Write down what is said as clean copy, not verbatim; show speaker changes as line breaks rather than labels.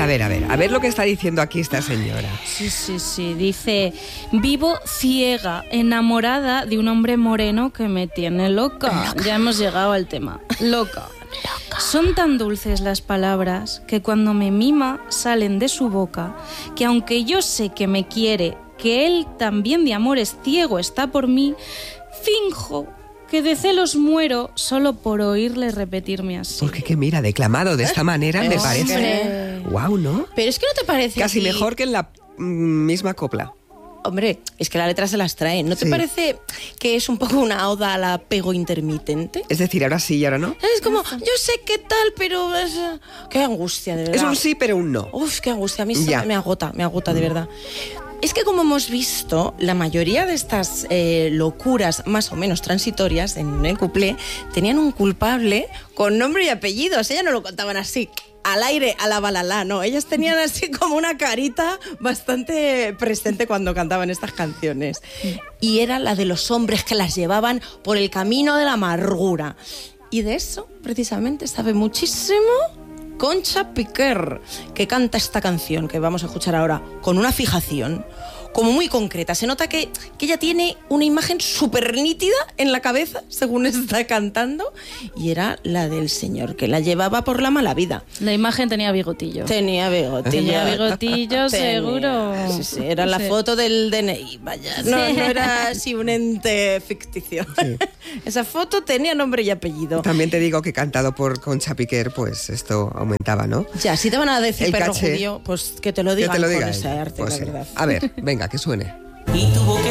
A ver lo que está diciendo aquí esta señora.
Sí. Dice: vivo ciega, enamorada de un hombre moreno que me tiene loca. Ya hemos llegado al tema. Loca. Son tan dulces las palabras que cuando me mima salen de su boca, que aunque yo sé que me quiere, que él también de amores ciego está por mí, finjo que de celos muero solo por oírle repetirme así.
Porque que mira, declamado de esta manera me parece... Guau, ¿no?
Pero es que no te parece
casi mejor que en la misma copla.
Hombre, es que la letra se las trae. ¿No te parece que es un poco una oda al apego intermitente?
Es decir, ahora sí y ahora no.
Es como, yo sé qué tal, pero... Qué angustia, de verdad.
Es un sí, pero un no.
Uf, qué angustia. A mí me agota, de verdad. Es que como hemos visto, la mayoría de estas locuras más o menos transitorias en el cuplé tenían un culpable con nombre y apellidos. Ellas no lo contaban así, al aire, a la balalá, no. Ellas tenían así como una carita bastante presente cuando cantaban estas canciones. Y era la de los hombres que las llevaban por el camino de la amargura. Y de eso, precisamente, sabe muchísimo Concha Piquer, que canta esta canción que vamos a escuchar ahora con una fijación como muy concreta. Se nota que ella tiene una imagen súper nítida en la cabeza según está cantando, y era la del señor que la llevaba por la mala vida.
La imagen tenía bigotillo.
Tenía bigotillo,
seguro.
Sí, era la foto del DNI, vaya. No era así un ente ficticio. Sí. Esa foto tenía nombre y apellido.
También te digo que cantado por Concha Piquer, pues esto aumentaba, ¿no?
Ya, si te van a decir
el
perro
caché,
judío, pues que te lo digan con ese arte,
pues
la verdad.
A ver, venga, que suene.
Y tuvo que